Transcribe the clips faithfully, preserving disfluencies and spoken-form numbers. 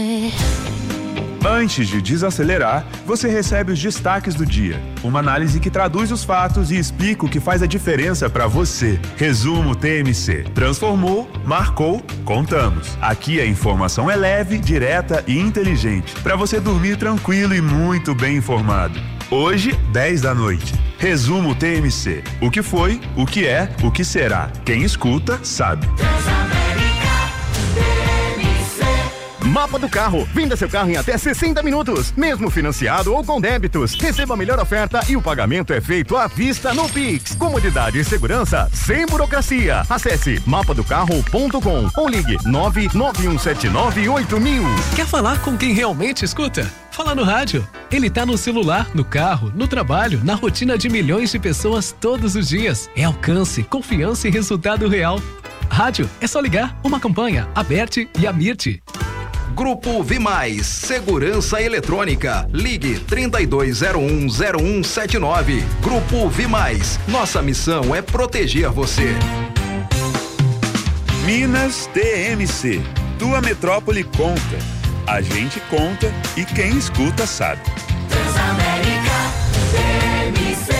Antes de desacelerar, você recebe os destaques do dia. Uma análise que traduz os fatos e explica o que faz a diferença para você. Resumo T M C. Transformou, marcou, contamos. Aqui a informação é leve, direta e inteligente, para você dormir tranquilo e muito bem informado. Hoje, dez da noite. Resumo T M C. O que foi, o que é, o que será. Quem escuta, sabe. Mapa do Carro. Venda seu carro em até sessenta minutos, mesmo financiado ou com débitos. Receba a melhor oferta e o pagamento é feito à vista no Pix. Comodidade e segurança sem burocracia. Acesse mapa do carro ponto com ou ligue nove nove um sete nove oito mil. Quer falar com quem realmente escuta? Fala no rádio. Ele tá no celular, no carro, no trabalho, na rotina de milhões de pessoas todos os dias. É alcance, confiança e resultado real. Rádio, é só ligar. Uma campanha, Aberte e Amirte. Grupo Vimais, Segurança Eletrônica. Ligue trinta e dois zero um zero um sete nove. Grupo Vimais. Nossa missão é proteger você. Minas T M C. Tua metrópole conta. A gente conta e quem escuta sabe. Transamérica T M C.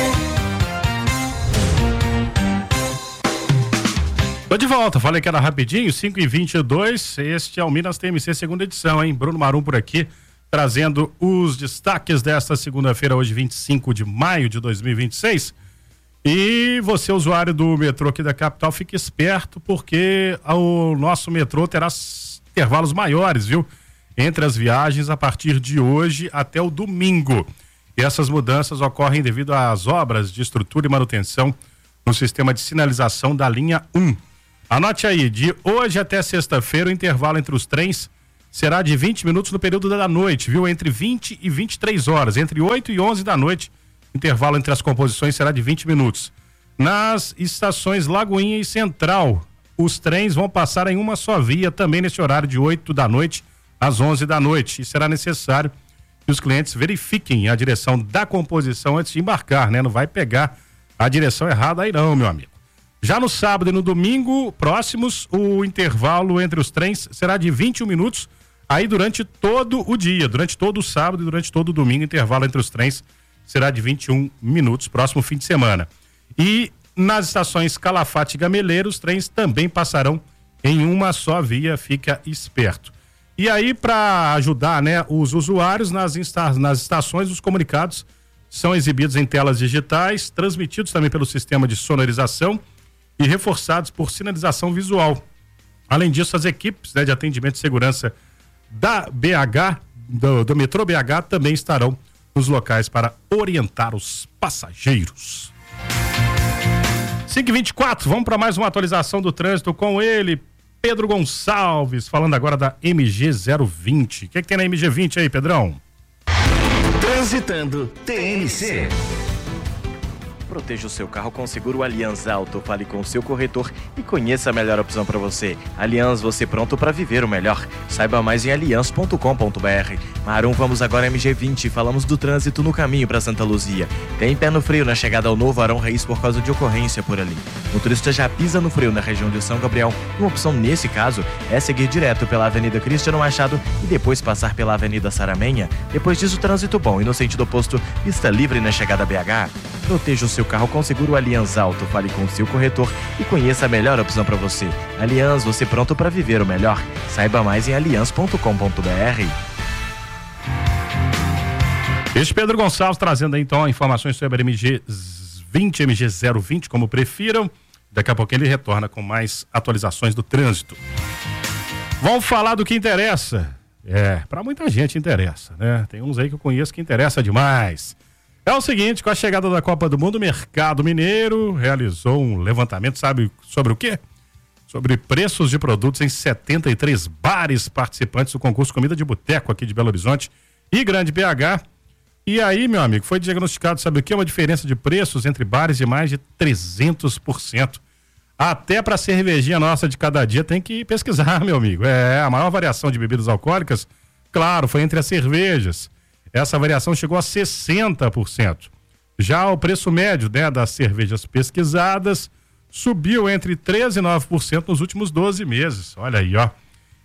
Tô de volta, falei que era rapidinho, cinco e vinte e dois, este é o Minas T M C segunda edição, hein? Bruno Marum por aqui, trazendo os destaques desta segunda-feira, hoje vinte e cinco de maio de dois mil e vinte e seis. E você, usuário do metrô aqui da capital, fique esperto, porque o nosso metrô terá intervalos maiores, viu? Entre as viagens a partir de hoje até o domingo. E essas mudanças ocorrem devido às obras de estrutura e manutenção no sistema de sinalização da linha um. Anote aí, de hoje até sexta-feira, o intervalo entre os trens será de vinte minutos no período da noite, viu? Entre vinte e vinte e três horas, entre oito e onze da noite, intervalo entre as composições será de vinte minutos. Nas estações Lagoinha e Central, os trens vão passar em uma só via, também nesse horário de oito da noite às onze da noite. E será necessário que os clientes verifiquem a direção da composição antes de embarcar, né? Não vai pegar a direção errada aí não, meu amigo. Já no sábado e no domingo próximos, o intervalo entre os trens será de vinte e um minutos, aí durante todo o dia, durante todo o sábado e durante todo o domingo, o intervalo entre os trens será de vinte e um minutos, próximo fim de semana. E nas estações Calafate e Gameleira, os trens também passarão em uma só via, fica esperto. E aí, para ajudar, né, os usuários nas, insta- nas estações, os comunicados são exibidos em telas digitais, transmitidos também pelo sistema de sonorização e reforçados por sinalização visual. Além disso, as equipes, né, de atendimento e segurança da B H, do, do metrô B H, também estarão nos locais para orientar os passageiros. cinco e vinte e quatro, vamos para mais uma atualização do trânsito com ele, Pedro Gonçalves, falando agora da M G zero vinte. O que, é que tem na M G vinte aí, Pedrão? Transitando T M C. Proteja o seu carro com seguro Allianz Auto. Fale com o seu corretor e conheça a melhor opção para você. Allianz, você pronto para viver o melhor. Saiba mais em allianz ponto com ponto b r. Marum, vamos agora M G vinte. Falamos do trânsito no caminho para Santa Luzia. Tem pé no freio na chegada ao novo Arão Reis por causa de ocorrência por ali. O motorista já pisa no freio na região de São Gabriel. Uma opção nesse caso é seguir direto pela Avenida Cristiano Machado e depois passar pela Avenida Saramenha. Depois disso, trânsito bom e no sentido oposto, pista livre na chegada a B H. Proteja o seu carro com seguro Allianz Auto. Fale com o seu corretor e conheça a melhor opção para você. Allianz, você pronto para viver o melhor. Saiba mais em allianz ponto com ponto b r. Este Pedro Gonçalves trazendo aí, então, informações sobre a M G vinte, M G zero vinte, como prefiram. Daqui a pouco ele retorna com mais atualizações do trânsito. Vamos falar do que interessa. É, para muita gente interessa, né? Tem uns aí que eu conheço que interessa demais. É o seguinte, com a chegada da Copa do Mundo, o Mercado Mineiro realizou um levantamento, sabe sobre o quê? Sobre preços de produtos em setenta e três bares participantes do concurso Comida de Boteco aqui de Belo Horizonte e Grande B H. E aí, meu amigo, foi diagnosticado, sabe o quê? Uma diferença de preços entre bares de mais de trezentos por cento. Até para cervejinha nossa de cada dia tem que pesquisar, meu amigo. É, a maior variação de bebidas alcoólicas, claro, foi entre as cervejas. Essa variação chegou a sessenta por cento. Já o preço médio, né, das cervejas pesquisadas subiu entre treze e nove por cento nos últimos doze meses. Olha aí, ó.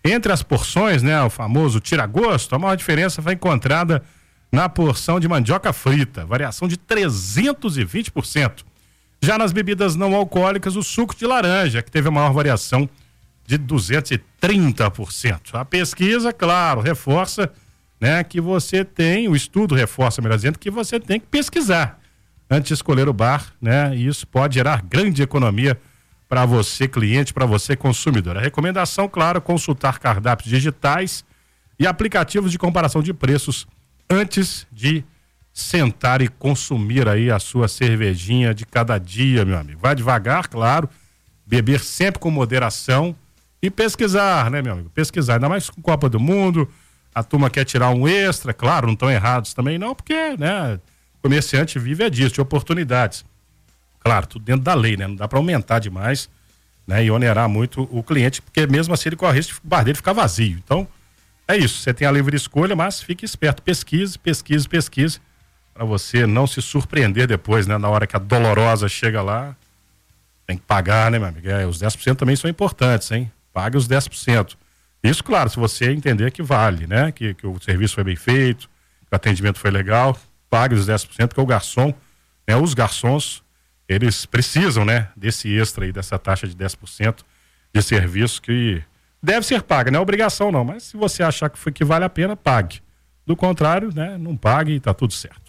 Entre as porções, né, o famoso tira-gosto, a maior diferença foi encontrada na porção de mandioca frita, variação de trezentos e vinte por cento. Já nas bebidas não alcoólicas, o suco de laranja, que teve a maior variação de duzentos e trinta por cento. A pesquisa, claro, reforça, né, que você tem, o estudo reforça, melhor dizendo, que você tem que pesquisar antes de escolher o bar, né, e isso pode gerar grande economia para você, cliente, para você, consumidor. A recomendação, claro, consultar cardápios digitais e aplicativos de comparação de preços antes de sentar e consumir aí a sua cervejinha de cada dia, meu amigo. Vai devagar, claro, beber sempre com moderação e pesquisar, né, meu amigo? Pesquisar, ainda mais com Copa do Mundo, a turma quer tirar um extra, claro, não estão errados também não, porque, né, comerciante vive é disso, de oportunidades. Claro, tudo dentro da lei, né? Não dá para aumentar demais, né? E onerar muito o cliente, porque mesmo assim ele corre risco de o bar dele ficar vazio. Então, é isso, você tem a livre escolha, mas fique esperto, pesquise, pesquise, pesquise, para você não se surpreender depois, né? Na hora que a dolorosa chega lá, tem que pagar, né, meu amigo? É, os dez por cento também são importantes, hein? Pague os dez por cento. Isso, claro, se você entender que vale, né? Que, que o serviço foi bem feito, que o atendimento foi legal, pague os dez por cento, porque o garçom, né? Os garçons, eles precisam, né, desse extra aí, dessa taxa de dez por cento de serviço que deve ser paga, não é obrigação não, mas se você achar que, foi, que vale a pena, pague. Do contrário, né, não pague e tá tudo certo.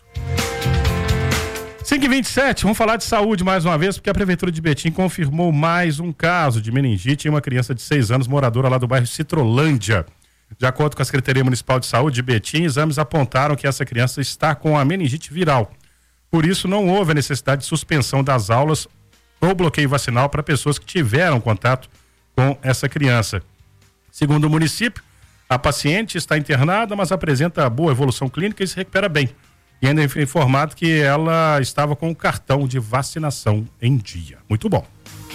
cinco e vinte e sete, vamos falar de saúde mais uma vez, porque a Prefeitura de Betim confirmou mais um caso de meningite em uma criança de seis anos, moradora lá do bairro Citrolândia. De acordo com a Secretaria Municipal de Saúde de Betim, exames apontaram que essa criança está com a meningite viral. Por isso, não houve a necessidade de suspensão das aulas ou bloqueio vacinal para pessoas que tiveram contato com essa criança. Segundo o município, a paciente está internada, mas apresenta boa evolução clínica e se recupera bem. E ainda foi informado que ela estava com o cartão de vacinação em dia. Muito bom.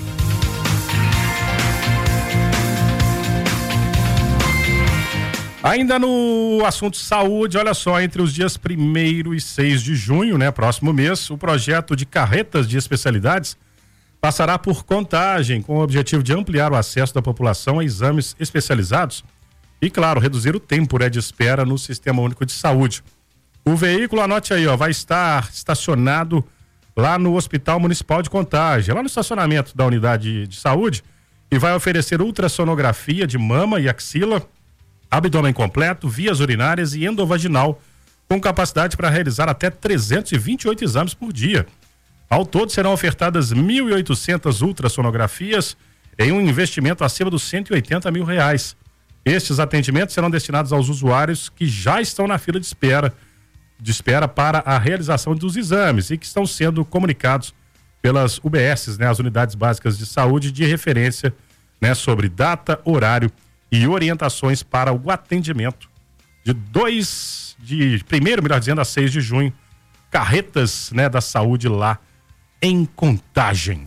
Ainda no assunto saúde, olha só, entre os dias primeiro e seis de junho, né, próximo mês, o projeto de carretas de especialidades passará por Contagem, com o objetivo de ampliar o acesso da população a exames especializados e, claro, reduzir o tempo, né, de espera no Sistema Único de Saúde. O veículo, anote aí, ó, vai estar estacionado lá no Hospital Municipal de Contagem, lá no estacionamento da unidade de saúde, e vai oferecer ultrassonografia de mama e axila, abdômen completo, vias urinárias e endovaginal, com capacidade para realizar até trezentos e vinte e oito exames por dia. Ao todo serão ofertadas mil e oitocentas ultrassonografias em um investimento acima dos cento e oitenta mil reais. Estes atendimentos serão destinados aos usuários que já estão na fila de espera, de espera para a realização dos exames e que estão sendo comunicados pelas U B S, né, as unidades básicas de saúde de referência, né, sobre data, horário e orientações para o atendimento de dois, de primeiro, melhor dizendo, a seis de junho, carretas, né, da saúde lá em Contagem.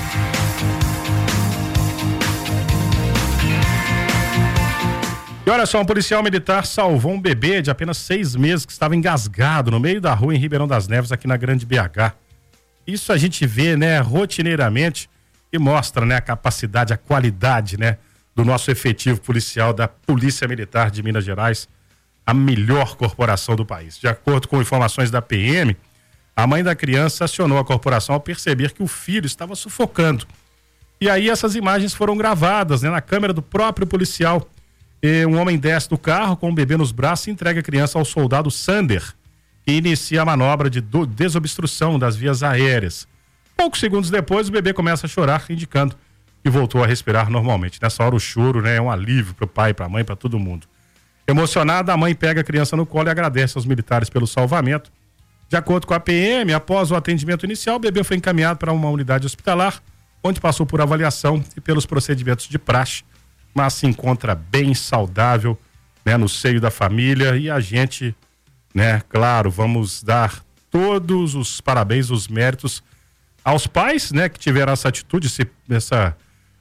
E olha só, um policial militar salvou um bebê de apenas seis meses que estava engasgado no meio da rua em Ribeirão das Neves, aqui na Grande B H. Isso a gente vê, né, rotineiramente e mostra, né, a capacidade, a qualidade, né, do nosso efetivo policial da Polícia Militar de Minas Gerais, a melhor corporação do país. De acordo com informações da P M, a mãe da criança acionou a corporação ao perceber que o filho estava sufocando. E aí essas imagens foram gravadas, né, na câmera do próprio policial. E um homem desce do carro com o bebê nos braços e entrega a criança ao soldado Sander, que inicia a manobra de desobstrução das vias aéreas. Poucos segundos depois, o bebê começa a chorar, indicando que voltou a respirar normalmente. Nessa hora o choro, né, é um alívio para o pai, para a mãe, para todo mundo. Emocionada, a mãe pega a criança no colo e agradece aos militares pelo salvamento. De acordo com a P M, após o atendimento inicial, o bebê foi encaminhado para uma unidade hospitalar, onde passou por avaliação e pelos procedimentos de praxe, mas se encontra bem saudável, né, no seio da família. E a gente, né, claro, vamos dar todos os parabéns, os méritos aos pais, né, que tiveram essa atitude, essa,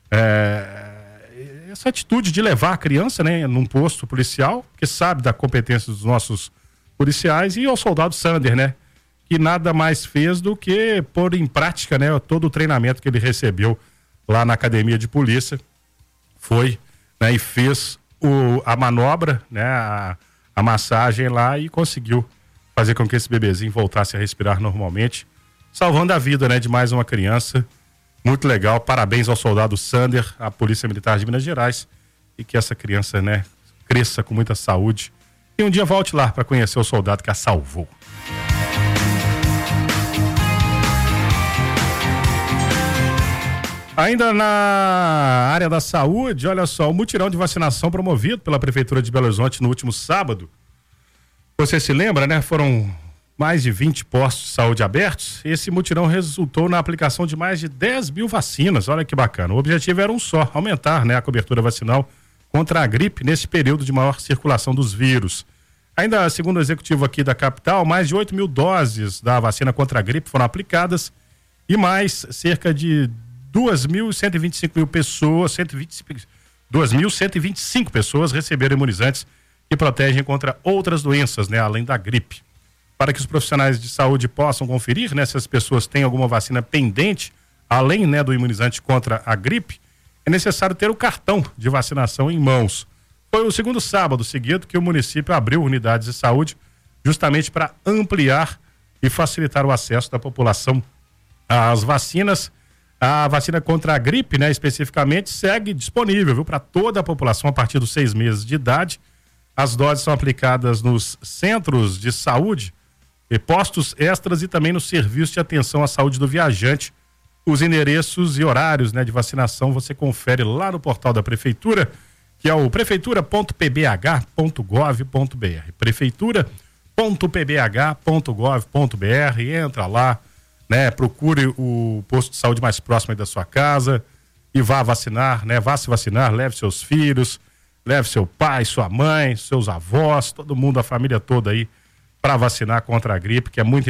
é, essa atitude de levar a criança, né, num posto policial, que sabe da competência dos nossos policiais, e ao soldado Sander, né, que nada mais fez do que pôr em prática, né, todo o treinamento que ele recebeu lá na academia de polícia. Foi, né, e fez o, a manobra, né, a, a massagem lá e conseguiu fazer com que esse bebezinho voltasse a respirar normalmente, salvando a vida, né, de mais uma criança. Muito legal, parabéns ao soldado Sander, à Polícia Militar de Minas Gerais, e que essa criança, né, cresça com muita saúde e um dia volte lá para conhecer o soldado que a salvou. Ainda na área da saúde, olha só, o mutirão de vacinação promovido pela Prefeitura de Belo Horizonte no último sábado. Você se lembra, né? Foram mais de vinte postos de saúde abertos. Esse mutirão resultou na aplicação de mais de dez mil vacinas. Olha que bacana. O objetivo era um só, aumentar, né, a cobertura vacinal contra a gripe nesse período de maior circulação dos vírus. Ainda segundo o executivo aqui da capital, mais de oito mil doses da vacina contra a gripe foram aplicadas e mais cerca de duas mil cento e vinte e cinco mil pessoas, duas mil cento e vinte e cinco pessoas receberam imunizantes que protegem contra outras doenças, né, além da gripe. Para que os profissionais de saúde possam conferir, né, se as pessoas têm alguma vacina pendente, além, né, do imunizante contra a gripe, é necessário ter o cartão de vacinação em mãos. Foi o segundo sábado seguido que o município abriu unidades de saúde justamente para ampliar e facilitar o acesso da população às vacinas. A vacina contra a gripe, né, especificamente, segue disponível, viu, para toda a população a partir dos seis meses de idade. As doses são aplicadas nos centros de saúde, e postos extras e também no serviço de atenção à saúde do viajante. Os endereços e horários, né, de vacinação você confere lá no portal da Prefeitura, que é o prefeitura ponto p b h ponto gov ponto b r. prefeitura ponto p b h ponto gov ponto b r. Entra lá, né, procure o posto de saúde mais próximo aí da sua casa e vá vacinar, né, vá se vacinar, leve seus filhos, leve seu pai, sua mãe, seus avós, todo mundo, a família toda aí, para vacinar contra a gripe, que é muito importante.